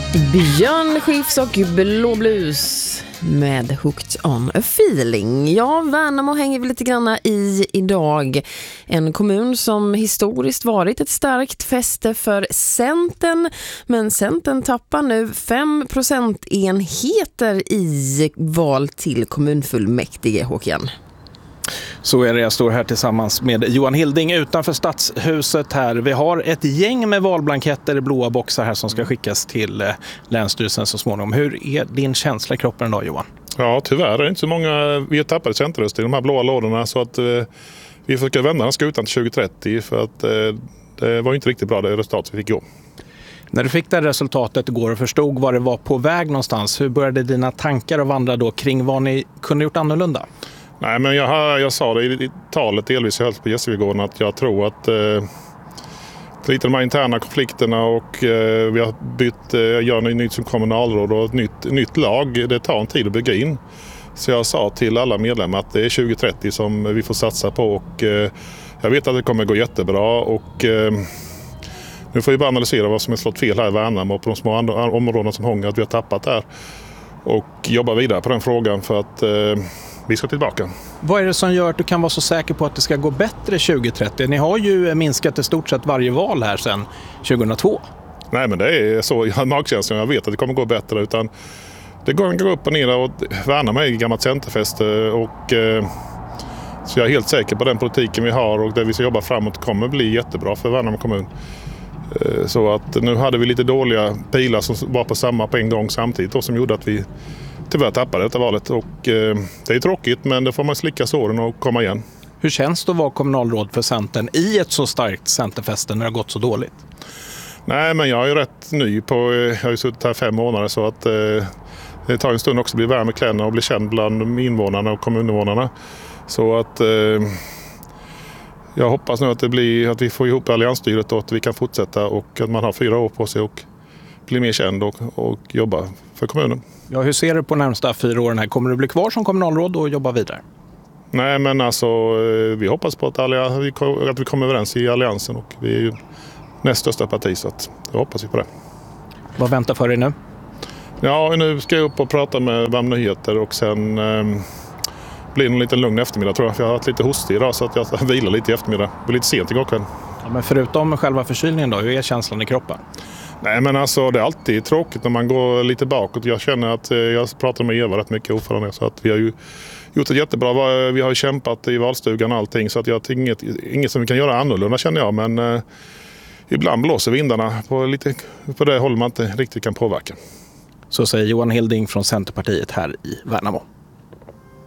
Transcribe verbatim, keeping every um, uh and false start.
Björn Skifs och Blå Blues med Hooked on a Feeling. Ja, Värnamo hänger vi lite grann i idag. En kommun som historiskt varit ett starkt fäste för Centern. Men Centern tappar nu fem procentenheter i val till kommunfullmäktige, Håkan. Så är det, jag står här tillsammans med Johan Hilding utanför Stadshuset här. Vi har ett gäng med valblanketter i blåa boxar här som ska skickas till Länsstyrelsen så småningom. Hur är din känsla i kroppen idag, Johan? Ja, tyvärr är det inte så många. Vi har tappat centrumröster i de här blåa lådorna, så att eh, vi försöker vända den skutan till tjugo trettio, för att eh, det var inte riktigt bra det resultat vi fick gå. När du fick det resultatet igår och förstod vad det var på väg någonstans, hur började dina tankar att vandra då kring vad ni kunde gjort annorlunda? Nej, men jag, jag sa det i, i talet delvis jag höll på Gästrikegården att jag tror att eh, lite de här interna konflikterna och eh, vi har bytt, eh, jag gör nytt som kommunalråd och ett nytt, nytt lag, det tar en tid att bygga in. Så jag sa till alla medlemmar att det är tjugo trettio som vi får satsa på, och eh, jag vet att det kommer gå jättebra, och eh, nu får vi bara analysera vad som är slått fel här i Värnamo och på de små andra områdena som Hånga att vi har tappat där, och jobba vidare på den frågan för att eh, vi ska tillbaka. Vad är det som gör att du kan vara så säker på att det ska gå bättre tjugo trettio? Ni har ju minskat i stort sett varje val här sedan tjugohundratvå. Nej, men det är så. Jag har magkänslan, jag vet att det kommer gå bättre, utan det går att gå upp och ner och värna mig i gammalt centerfäste, och eh, så jag är helt säker på den politiken vi har och det vi ska jobba framåt kommer bli jättebra för Värnamo kommun. Eh, så att nu hade vi lite dåliga pilar som var på samma på en gång samtidigt och som gjorde att vi tyvärr tappade detta valet, och eh, det är tråkigt, men det får man slicka såren och komma igen. Hur känns det att vara kommunalråd för Centern i ett så starkt centerfäste när det har gått så dåligt? Nej, men jag är ju rätt ny på, jag har ju suttit här fem månader, så att eh, det tar en stund också att bli värd med kläderna och bli känd bland invånarna och kommuninvånarna. Så att eh, jag hoppas nu att det blir att vi får ihop alliansstyret och att vi kan fortsätta, och att man har fyra år på sig och bli mer känd och, och jobba för kommunen. Ja, hur ser du på närmsta fyra åren här? Kommer du bli kvar som kommunalråd och jobba vidare? Nej, men alltså vi hoppas på att, allians, att vi kommer överens i alliansen, och vi är ju näst största parti, så att jag hoppas vi på det. Vad väntar för dig nu? Ja, nu ska jag upp och prata med Värmdö Nyheter, och sen eh, blir det en liten lugn eftermiddag tror jag. För jag har haft lite hostig idag, så att jag vilar lite i eftermiddag. Det var lite sent igår kväll. Ja, men förutom själva förkylningen då, hur är känslan i kroppen? Nej, men alltså det är alltid tråkigt när man går lite bakåt. Jag känner att eh, jag pratar med Eva rätt mycket ordförande, så att vi har ju gjort ett jättebra. Vi har ju kämpat i valstugan och allting, så att jag har inget, inget som vi kan göra annorlunda, känner jag. Men eh, ibland blåser vindarna på, lite, på det håll man inte riktigt kan påverka. Så säger Johan Hilding från Centerpartiet här i Värnamo.